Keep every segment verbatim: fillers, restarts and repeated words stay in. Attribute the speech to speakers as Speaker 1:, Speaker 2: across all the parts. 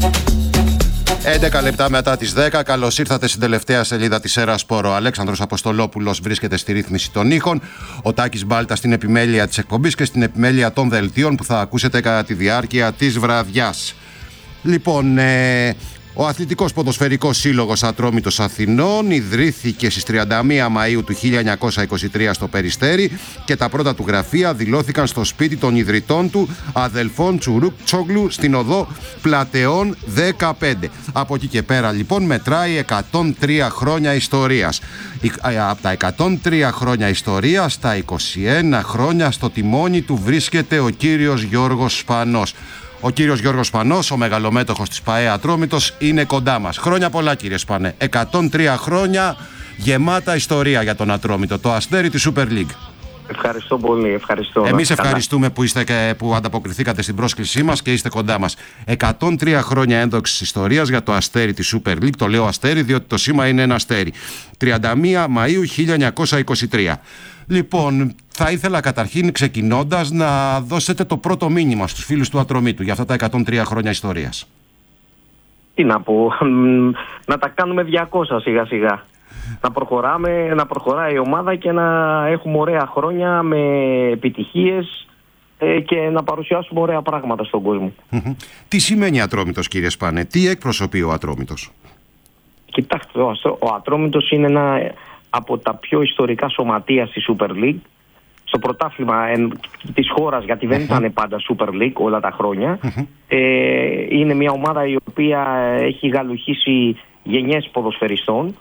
Speaker 1: έντεκα λεπτά μετά τις δέκα, καλώς ήρθατε στην τελευταία σελίδα της Έρα Σπόρο. Ο Αλέξανδρος Αποστολόπουλος βρίσκεται στη ρύθμιση των ήχων, ο Τάκης Μπάλτας στην επιμέλεια της εκπομπής και στην επιμέλεια των δελτίων που θα ακούσετε κατά τη διάρκεια της βραδιάς. Λοιπόν, ε, ο Αθλητικός Ποδοσφαιρικός Σύλλογος Ατρόμητος Αθηνών ιδρύθηκε στις τριάντα μία Μαΐου του χίλια εννιακόσια είκοσι τρία στο Περιστέρι και τα πρώτα του γραφεία δηλώθηκαν στο σπίτι των ιδρυτών του, αδελφών Τσουρούκτσογλου, στην οδό Πλατεών δεκαπέντε. Από εκεί και πέρα λοιπόν μετράει εκατόν τρία χρόνια ιστορίας. Από τα εκατόν τρία χρόνια ιστορίας, στα είκοσι ένα χρόνια στο τιμόνι του βρίσκεται ο κύριος Γιώργος Σπανός. Ο κύριος Γιώργος Σπανός, ο μεγαλομέτωχος της ΠΑΕ Ατρόμητος, είναι κοντά μας. Χρόνια πολλά, κύριε Σπανέ. εκατόν τρία χρόνια γεμάτα ιστορία για τον Ατρόμητο, το αστέρι της Super League.
Speaker 2: Ευχαριστώ πολύ, ευχαριστώ.
Speaker 1: Εμείς ευχαριστούμε που, είστε, που ανταποκριθήκατε στην πρόσκλησή μας και είστε κοντά μας. εκατόν τρία χρόνια ένδοξης ιστορίας για το αστέρι της Super League. Το λέω αστέρι διότι το σήμα είναι ένα αστέρι. τριάντα μία Μαΐου χίλια εννιακόσια είκοσι τρία. Λοιπόν, θα ήθελα καταρχήν ξεκινώντας να δώσετε το πρώτο μήνυμα στους φίλους του Ατρομήτου για αυτά τα εκατόν τρία χρόνια ιστορίας.
Speaker 2: Τι να πω, να τα κάνουμε διακόσια σιγά σιγά. Να προχωράμε, να προχωράει η ομάδα και να έχουμε ωραία χρόνια με επιτυχίες ε, και να παρουσιάσουμε ωραία πράγματα στον κόσμο.
Speaker 1: Τι σημαίνει Ατρόμητος, κύριε Σπάνε, τι εκπροσωπεί ο Ατρόμητος?
Speaker 2: Κοιτάξτε, ο, ο Ατρόμητος είναι ένα από τα πιο ιστορικά σωματεία στη Super League. Στο πρωτάθλημα ε, της χώρας, γιατί δεν ήταν πάντα Super League όλα τα χρόνια. Ε, είναι μια ομάδα η οποία έχει γαλουχίσει γενιές ποδοσφαιριστών.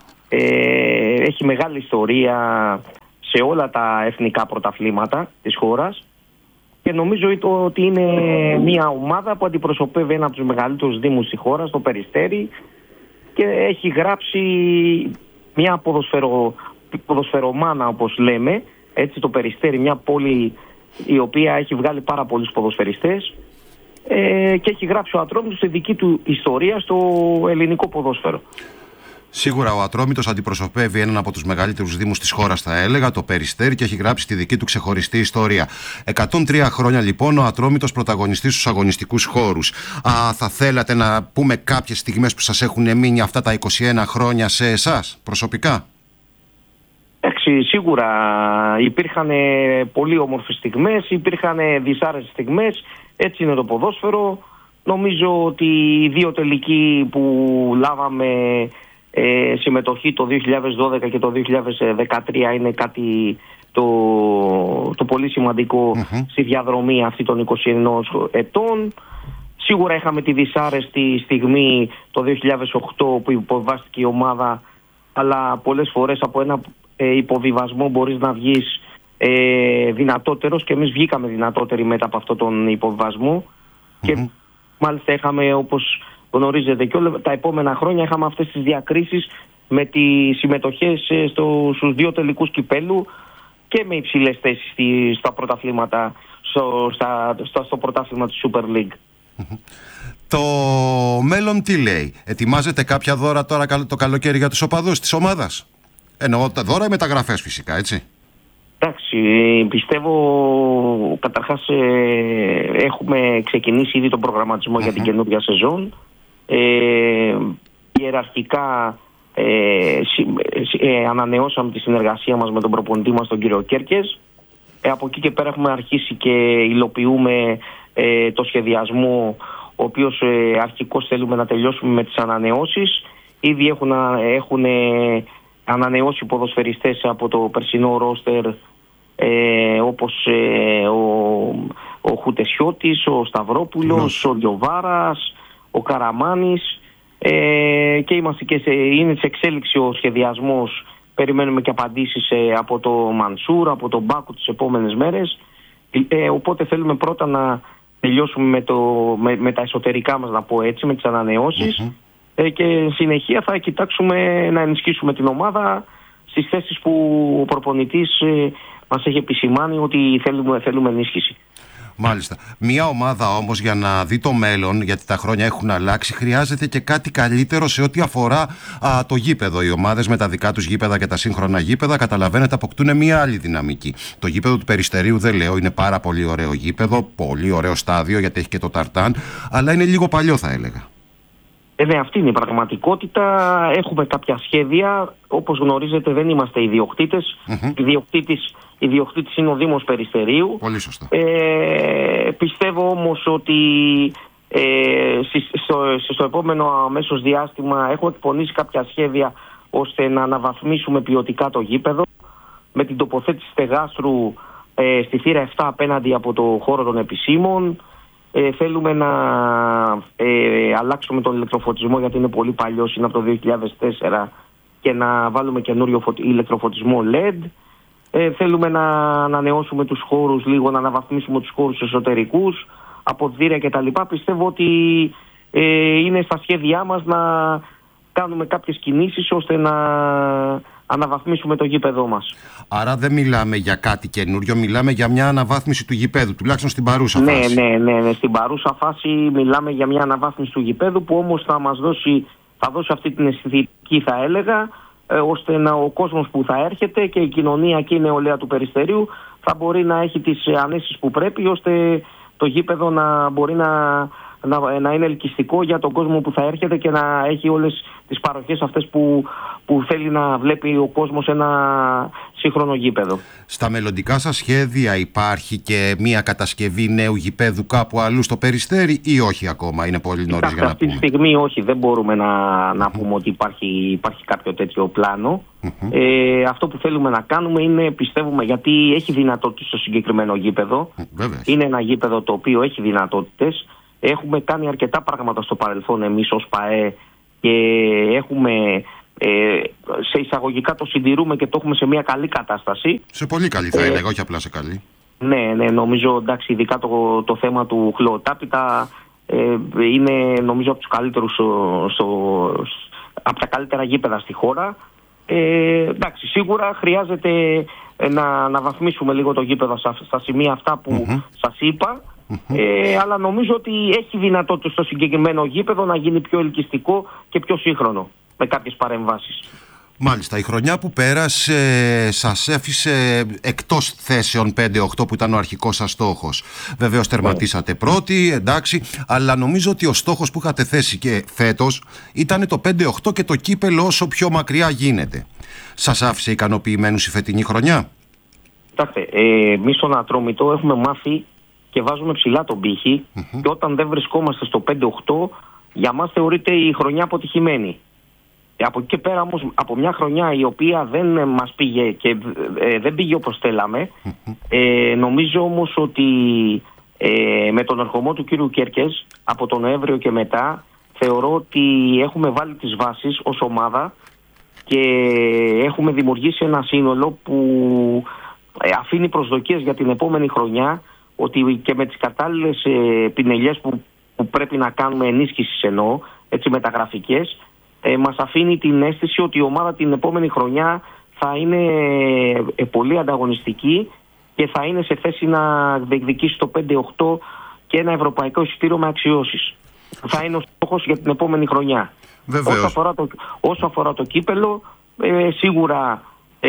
Speaker 2: Ε, έχει μεγάλη ιστορία σε όλα τα εθνικά πρωταθλήματα της χώρας και νομίζω ότι είναι μια ομάδα που αντιπροσωπεύει ένα από τους μεγαλύτερους δήμους στη χώρα, στο Περιστέρι, και έχει γράψει μια ποδοσφαιρο, ποδοσφαιρομάνα, όπως λέμε, έτσι, το Περιστέρι, μια πόλη η οποία έχει βγάλει πάρα πολλούς ποδοσφαιριστές ε, και έχει γράψει ο Ατρόμητος τη δική του ιστορία στο ελληνικό ποδόσφαιρο.
Speaker 1: Σίγουρα ο Ατρόμητος αντιπροσωπεύει έναν από τους μεγαλύτερους δήμους της χώρας, θα έλεγα, το Περιστέρι, και έχει γράψει τη δική του ξεχωριστή ιστορία. εκατόν τρία χρόνια λοιπόν ο Ατρόμητος πρωταγωνιστής στους αγωνιστικούς χώρους. Α, θα θέλατε να πούμε κάποιες στιγμές που σας έχουν μείνει αυτά τα είκοσι ένα χρόνια σε εσάς προσωπικά?
Speaker 2: Εντάξει, σίγουρα υπήρχαν πολύ όμορφες στιγμές, υπήρχαν δυσάρεστες στιγμές, έτσι είναι το ποδόσφαιρο. Νομίζω ότι οι δύο τελικοί που λάβαμε ε, συμμετοχή το δύο χιλιάδες δώδεκα και το δύο χιλιάδες δεκατρία είναι κάτι το, το πολύ σημαντικό mm-hmm. στη διαδρομή αυτή των είκοσι ένα ετών. Σίγουρα είχαμε τη δυσάρεστη στιγμή το δύο χιλιάδες οκτώ που υποβάστηκε η ομάδα, αλλά πολλές φορές από ένα ε, υποβιβασμό μπορείς να βγεις ε, δυνατότερος, και εμείς βγήκαμε δυνατότεροι μετά από αυτόν τον υποβιβασμό mm-hmm. και μάλιστα είχαμε, όπως γνωρίζετε και όλα τα επόμενα χρόνια, είχαμε αυτές τις διακρίσεις με τις συμμετοχές στο, στους δύο τελικούς κυπέλου και με υψηλές θέσεις στη, στα πρωταθλήματα, στο, στα, στα, στο πρωτάθλημα της Super League.
Speaker 1: Mm-hmm. Το μέλλον τι λέει? Ετοιμάζετε κάποια δώρα τώρα το καλοκαίρι για τους οπαδούς της ομάδας? Εννοώ τα δώρα ή μεταγραφές φυσικά, έτσι?
Speaker 2: Εντάξει, πιστεύω καταρχάς ε, έχουμε ξεκινήσει ήδη τον προγραμματισμό uh-huh. για την καινούργια σεζόν. Ε, ιεραρχικά ε, ε, ανανεώσαμε τη συνεργασία μας με τον προπονητή μας, τον κύριο Κέρκες. Ε, από εκεί και πέρα έχουμε αρχίσει και υλοποιούμε ε, το σχεδιασμό, ο οποίος ε, αρχικώς θέλουμε να τελειώσουμε με τις ανανεώσεις. Ήδη έχουν, έχουν ε, ανανεώσει ποδοσφαιριστές από το περσινό ρόστερ, ε, όπως ε, ο, ο Χουτεσιώτης, ο Σταυρόπουλος, ο Λιοβάρας, ο Καραμάνης, ε, και είμαστε και σε, είναι σε εξέλιξη ο σχεδιασμός. Περιμένουμε και απαντήσεις ε, από το Μανσούρ, από τον Μπάκου τις επόμενες μέρες. Ε, οπότε θέλουμε πρώτα να τελειώσουμε με, το, με, με τα εσωτερικά μας, να πω έτσι, με τις ανανεώσεις. Mm-hmm. Ε, και συνεχεία θα κοιτάξουμε να ενισχύσουμε την ομάδα στις θέσεις που ο προπονητής ε, μας έχει επισημάνει ότι θέλουμε, θέλουμε ενίσχυση.
Speaker 1: Μάλιστα. Μια ομάδα όμως για να δει το μέλλον, γιατί τα χρόνια έχουν αλλάξει, χρειάζεται και κάτι καλύτερο σε ό,τι αφορά α, το γήπεδο. Οι ομάδες με τα δικά τους γήπεδα και τα σύγχρονα γήπεδα, καταλαβαίνετε, αποκτούν μια άλλη δυναμική. Το γήπεδο του Περιστερίου, δεν λέω, είναι πάρα πολύ ωραίο γήπεδο, πολύ ωραίο στάδιο, γιατί έχει και το ταρτάν, αλλά είναι λίγο παλιό, θα έλεγα.
Speaker 2: Ε, ναι, αυτή είναι η πραγματικότητα. Έχουμε κάποια σχέδια. Όπως γνωρίζετε, δεν είμαστε ιδιοκτήτες. Mm-hmm. Ιδιοκτήτης, ιδιοκτήτης είναι ο Δήμος Περιστερίου.
Speaker 1: Πολύ σωστά.
Speaker 2: Ε, πιστεύω όμως ότι ε, στο, στο επόμενο αμέσως διάστημα έχουμε εκπονήσει κάποια σχέδια ώστε να αναβαθμίσουμε ποιοτικά το γήπεδο με την τοποθέτηση στεγάστρου ε, στη θύρα επτά απέναντι από το χώρο των επισήμων. Ε, θέλουμε να ε, αλλάξουμε τον ηλεκτροφωτισμό, γιατί είναι πολύ παλιός, είναι από το δύο χιλιάδες τέσσερα, και να βάλουμε καινούριο φωτι... ηλεκτροφωτισμό ελ ι ντι. Ε, θέλουμε να ανανεώσουμε τους χώρους λίγο, να αναβαθμίσουμε τους χώρους εσωτερικούς, αποδυτήρια κτλ. Πιστεύω ότι ε, είναι στα σχέδιά μας να κάνουμε κάποιες κινήσεις ώστε να αναβαθμίσουμε το γήπεδό μας.
Speaker 1: Άρα δεν μιλάμε για κάτι καινούριο, μιλάμε για μια αναβάθμιση του γηπέδου, τουλάχιστον στην παρούσα
Speaker 2: ναι,
Speaker 1: φάση.
Speaker 2: Ναι, ναι, ναι. Στην παρούσα φάση μιλάμε για μια αναβάθμιση του γηπέδου, που όμως θα μας δώσει, θα δώσει αυτή την αισθητική, θα έλεγα, ε, ώστε να, ο κόσμος που θα έρχεται και η κοινωνία και η νεολαία του Περιστερίου θα μπορεί να έχει τις ανέσεις που πρέπει, ώστε το γήπεδο να μπορεί να, να, να είναι ελκυστικό για τον κόσμο που θα έρχεται και να έχει όλες τις παροχές αυτές που, που θέλει να βλέπει ο κόσμος ένα σύγχρονο γήπεδο.
Speaker 1: Στα μελλοντικά σας σχέδια υπάρχει και μια κατασκευή νέου γηπέδου κάπου αλλού στο Περιστέρι, ή όχι ακόμα, είναι πολύ νωρίς για να
Speaker 2: αυτή
Speaker 1: πούμε?
Speaker 2: Αυτή τη στιγμή όχι, δεν μπορούμε να, να πούμε ότι υπάρχει, υπάρχει κάποιο τέτοιο πλάνο. Mm-hmm. Ε, αυτό που θέλουμε να κάνουμε είναι, πιστεύουμε, γιατί έχει δυνατότητες στο συγκεκριμένο γήπεδο.
Speaker 1: Βέβαια.
Speaker 2: Είναι ένα γήπεδο το οποίο έχει δυνατότητες. Έχουμε κάνει αρκετά πράγματα στο παρελθόν εμείς ως ΠΑΕ και έχουμε, ε, σε εισαγωγικά το συντηρούμε και το έχουμε σε μια καλή κατάσταση.
Speaker 1: Σε πολύ καλή θα
Speaker 2: ε,
Speaker 1: έλεγα, όχι απλά σε καλή.
Speaker 2: Ναι, ναι, νομίζω, εντάξει, ειδικά το, το θέμα του χλωοτάπητα ε, είναι, νομίζω, από τους καλύτερους στο, στο, από τα καλύτερα γήπεδα στη χώρα. Ε, εντάξει, σίγουρα χρειάζεται να αναβαθμίσουμε λίγο το γήπεδο στα, στα σημεία αυτά που mm-hmm. σας είπα. Mm-hmm. Ε, αλλά νομίζω ότι έχει δυνατότητα στο συγκεκριμένο γήπεδο να γίνει πιο ελκυστικό και πιο σύγχρονο με κάποιες παρεμβάσεις.
Speaker 1: Μάλιστα, η χρονιά που πέρασε σας έφυσε εκτός θέσεων πέντε οκτώ που ήταν ο αρχικός σας στόχος. Βεβαίως τερματίσατε yeah. πρώτοι, εντάξει, αλλά νομίζω ότι ο στόχος που είχατε θέσει και φέτος ήταν το πέντε οκτώ και το κύπελο όσο πιο μακριά γίνεται. Σας άφησε ικανοποιημένους η φετινή χρονιά?
Speaker 2: Κοιτάξτε, ε, εμείς στον Ατρόμητο έχουμε μάθει και βάζουμε ψηλά τον πύχη mm-hmm. και όταν δεν βρισκόμαστε στο πέντε οκτώ, για μας θεωρείται η χρονιά αποτυχημένη. Από εκεί και πέρα όμως, από μια χρονιά η οποία δεν μας πήγε και ε, δεν πήγε όπως θέλαμε, mm-hmm. ε, νομίζω όμως ότι ε, με τον ερχομό του κύριου Κέρκες από τον Νοέμβριο και μετά, θεωρώ ότι έχουμε βάλει τις βάσεις ως ομάδα και έχουμε δημιουργήσει ένα σύνολο που ε, αφήνει προσδοκίες για την επόμενη χρονιά, ότι και με τις κατάλληλες ε, πινελιές που, που πρέπει να κάνουμε, ενίσχυσης εννοώ, έτσι, μεταγραφικές, ε, μας αφήνει την αίσθηση ότι η ομάδα την επόμενη χρονιά θα είναι ε, πολύ ανταγωνιστική και θα είναι σε θέση να διεκδικήσει το πέντε οκτώ και ένα ευρωπαϊκό εισιτήριο με αξιώσεις. Θα είναι ο στόχος για την επόμενη χρονιά. Όσο αφορά το, όσο αφορά το κύπελο, ε, σίγουρα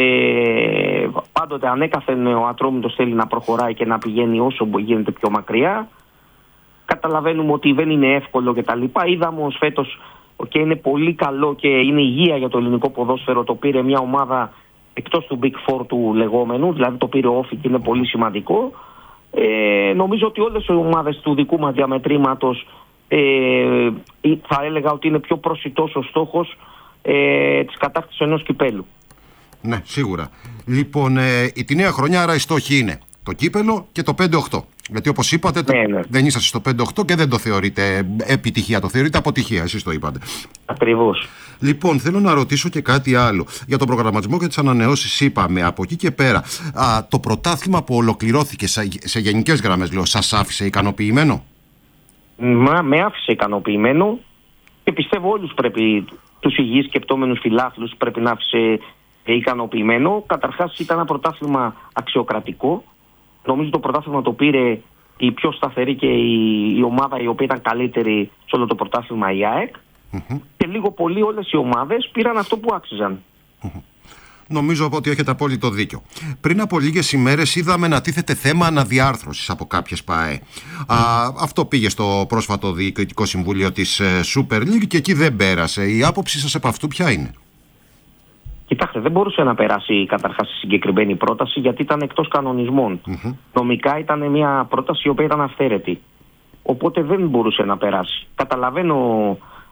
Speaker 2: ε, πάντοτε ανέκαθεν ο Ατρόμητος θέλει να προχωράει και να πηγαίνει όσο γίνεται πιο μακριά. Καταλαβαίνουμε ότι δεν είναι εύκολο κτλ. Είδαμε όμως φέτος και είναι πολύ καλό και είναι υγεία για το ελληνικό ποδόσφαιρο. Το πήρε μια ομάδα εκτός του Big Four του λεγόμενου, δηλαδή το πήρε ο Όφη και είναι πολύ σημαντικό. Ε, νομίζω ότι όλες οι ομάδες του δικού μας διαμετρήματος, ε, θα έλεγα ότι είναι πιο προσιτός ο στόχος ε, της κατάκτησης ενός κυπέλου.
Speaker 1: Ναι, σίγουρα. Λοιπόν, ε, η τη νέα χρονιά άρα οι στόχοι είναι το κύπελο και το πέντε οκτώ. Γιατί όπως είπατε, ναι, ναι. δεν είσαστε στο πέντε οκτώ και δεν το θεωρείτε επιτυχία, το θεωρείτε αποτυχία, εσείς το είπατε.
Speaker 2: Ακριβώς.
Speaker 1: Λοιπόν, θέλω να ρωτήσω και κάτι άλλο. Για τον προγραμματισμό και τις ανανεώσεις είπαμε. Από εκεί και πέρα, α, το πρωτάθλημα που ολοκληρώθηκε σε, σε γενικές γραμμές, λέω, σας άφησε ικανοποιημένο?
Speaker 2: Μα, με άφησε ικανοποιημένο και πιστεύω όλους πρέπει, τους υγιείς σκεπτόμενους φιλάθλους πρέπει να άφησε ικανοποιημένο. Καταρχάς ήταν ένα πρωτάθλημα αξιοκρατικό. Νομίζω το πρωτάθλημα το πήρε η πιο σταθερή και η, η ομάδα η οποία ήταν καλύτερη σε όλο το πρωτάθλημα, η ΑΕΚ. Mm-hmm. Και λίγο πολύ όλες οι ομάδες πήραν αυτό που άξιζαν.
Speaker 1: Mm-hmm. Νομίζω ότι έχετε απόλυτο δίκιο. Πριν από λίγες ημέρες είδαμε να τίθεται θέμα αναδιάρθρωσης από κάποιες ΠΑΕ. Mm. Α, αυτό πήγε στο πρόσφατο Διοικητικό Συμβούλιο της Super League και εκεί δεν πέρασε. Η άποψη σας επ' αυτού ποια είναι?
Speaker 2: Κοιτάξτε, δεν μπορούσε να περάσει καταρχάς η συγκεκριμένη πρόταση γιατί ήταν εκτός κανονισμών. Mm-hmm. Νομικά ήταν μια πρόταση η οποία ήταν αυθαίρετη. Οπότε δεν μπορούσε να περάσει. Καταλαβαίνω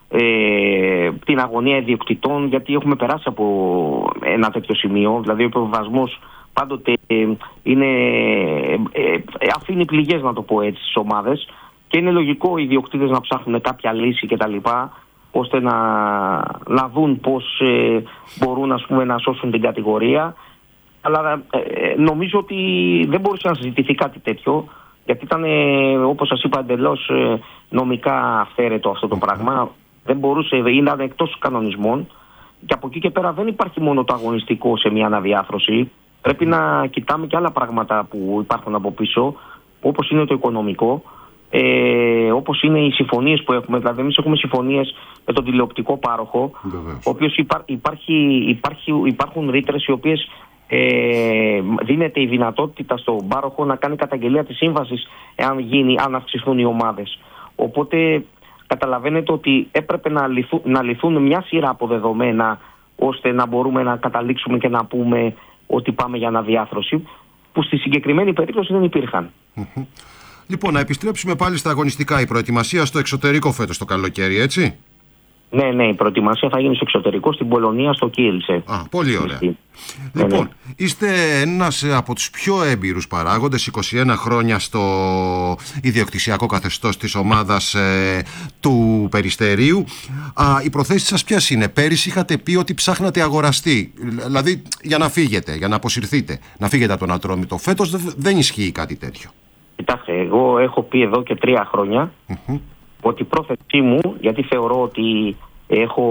Speaker 2: ε, την αγωνία ιδιοκτητών γιατί έχουμε περάσει από ένα τέτοιο σημείο. Δηλαδή ο υποβιβασμός πάντοτε ε, είναι, ε, ε, αφήνει πληγές, να το πω έτσι, στις ομάδες και είναι λογικό οι ιδιοκτήτες να ψάχνουν κάποια λύση κτλ. Ώστε να, να δουν πώς ε, μπορούν, ας πούμε, να σώσουν την κατηγορία. Αλλά ε, νομίζω ότι δεν μπορούσε να συζητηθεί κάτι τέτοιο, γιατί ήταν, ε, όπως σας είπα, εντελώς ε, νομικά αυθαίρετο αυτό το πράγμα. Δεν μπορούσε, ήταν εκτός κανονισμών. Και από εκεί και πέρα δεν υπάρχει μόνο το αγωνιστικό σε μια αναδιάθρωση. Πρέπει να κοιτάμε και άλλα πράγματα που υπάρχουν από πίσω, όπως είναι το οικονομικό. Ε, όπως είναι οι συμφωνίες που έχουμε. Δηλαδή εμείς έχουμε συμφωνίες με τον τηλεοπτικό πάροχο, ο οποίος υπά, υπάρχει, υπάρχει, υπάρχουν ρήτρες οι οποίες ε, δίνεται η δυνατότητα στον πάροχο να κάνει καταγγελία της σύμβασης εάν γίνει, αν αυξηθούν οι ομάδες. Οπότε καταλαβαίνετε ότι έπρεπε να λυθούν, να λυθούν μια σειρά από δεδομένα ώστε να μπορούμε να καταλήξουμε και να πούμε ότι πάμε για αναδιάθρωση, που στη συγκεκριμένη περίπτωση δεν υπήρχαν.
Speaker 1: Λοιπόν, να επιστρέψουμε πάλι στα αγωνιστικά. Η προετοιμασία στο εξωτερικό φέτος το καλοκαίρι, έτσι?
Speaker 2: Ναι, ναι, η προετοιμασία θα γίνει στο εξωτερικό, στην Πολωνία, στο Κίελσε.
Speaker 1: Α, πολύ ωραία. Ναι, λοιπόν, ναι. Είστε ένας από τους πιο έμπειρους παράγοντες, είκοσι ένα χρόνια στο ιδιοκτησιακό καθεστώς της ομάδας ε, του Περιστερίου. Α, οι προθέσεις σας ποιες είναι? Πέρυσι είχατε πει ότι ψάχνατε αγοραστή, δηλαδή για να φύγετε, για να αποσυρθείτε, να φύγετε από τον Ατρόμητο. Φέτος δε, δεν ισχύει κάτι τέτοιο.
Speaker 2: Κοιτάξτε, εγώ έχω πει εδώ και τρία χρόνια mm-hmm. ότι η πρόθεσή μου, γιατί θεωρώ ότι έχω,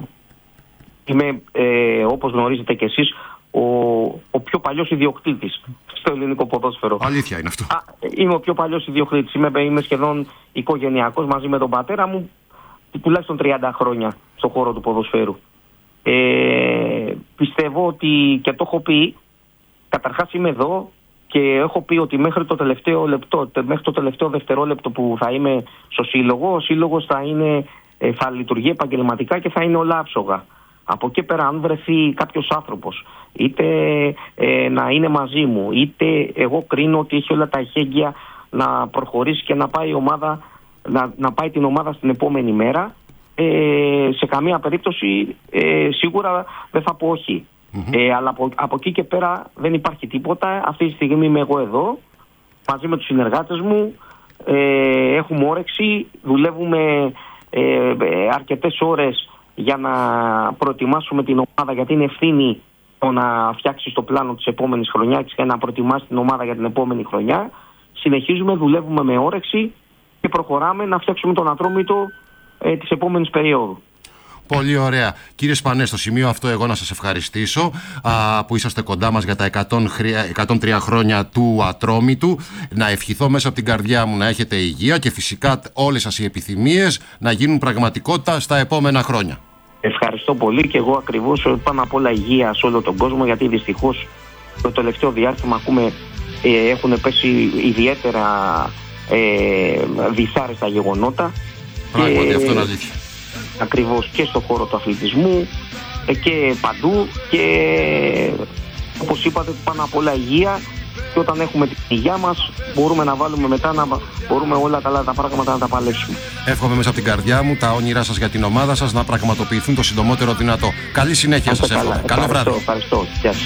Speaker 2: είμαι, ε, όπως γνωρίζετε κι εσείς, ο, ο πιο παλιός ιδιοκτήτης στο ελληνικό ποδόσφαιρο.
Speaker 1: Αλήθεια είναι αυτό.
Speaker 2: Α, είμαι ο πιο παλιός ιδιοκτήτης, είμαι, είμαι σχεδόν οικογενειακός μαζί με τον πατέρα μου, τουλάχιστον τριάντα χρόνια στον χώρο του ποδοσφαίρου. Ε, πιστεύω ότι, και το έχω πει, καταρχάς είμαι εδώ και έχω πει ότι μέχρι το τελευταίο λεπτό, μέχρι το τελευταίο δευτερόλεπτο που θα είμαι στο σύλλογο, ο σύλλογος θα, είναι, θα λειτουργεί επαγγελματικά και θα είναι όλα άψογα. Από εκεί πέρα, αν βρεθεί κάποιος άνθρωπος, είτε ε, να είναι μαζί μου, είτε εγώ κρίνω ότι έχει όλα τα εχέγγυα να προχωρήσει και να πάει, η ομάδα, να, να πάει την ομάδα στην επόμενη μέρα, ε, σε καμία περίπτωση ε, σίγουρα δεν θα πω όχι. Mm-hmm. Ε, αλλά από, από εκεί και πέρα δεν υπάρχει τίποτα. Αυτή τη στιγμή είμαι εγώ εδώ μαζί με τους συνεργάτες μου, ε, έχουμε όρεξη, δουλεύουμε ε, ε, αρκετές ώρες για να προετοιμάσουμε την ομάδα, γιατί είναι ευθύνη το να φτιάξει το πλάνο της επόμενης χρονιάς και να προετοιμάσει την ομάδα για την επόμενη χρονιά. Συνεχίζουμε, δουλεύουμε με όρεξη και προχωράμε να φτιάξουμε τον Ατρόμητο ε, της επόμενης περίοδου.
Speaker 1: Πολύ ωραία. Κύριε Σπανέ, στο σημείο αυτό εγώ να σας ευχαριστήσω α, που είσαστε κοντά μας για τα εκατόν τρία χρόνια του Ατρόμητου. Να ευχηθώ μέσα από την καρδιά μου να έχετε υγεία και φυσικά όλες σας οι επιθυμίες να γίνουν πραγματικότητα στα επόμενα χρόνια.
Speaker 2: Ευχαριστώ πολύ και εγώ ακριβώς, πάνω απ' όλα υγεία σε όλο τον κόσμο, γιατί δυστυχώς το τελευταίο διάστημα ακούμε ε, έχουν πέσει ιδιαίτερα ε, δυσάρεστα γεγονότα.
Speaker 1: Πράγματι, και... αυτό είναι αλήθεια.
Speaker 2: Ακριβώς, και στον χώρο του αθλητισμού και παντού, και όπως είπατε, πάνω απ' όλα υγεία, και όταν έχουμε την υγεία μας μπορούμε να βάλουμε μετά, να μπορούμε όλα καλά τα πράγματα να τα παλέψουμε.
Speaker 1: Εύχομαι μέσα από την καρδιά μου τα όνειρά σας για την ομάδα σας να πραγματοποιηθούν το συντομότερο δυνατό. Καλή συνέχεια σας εύχομαι. Καλό βράδυ.
Speaker 2: Ευχαριστώ. Ευχαριστώ.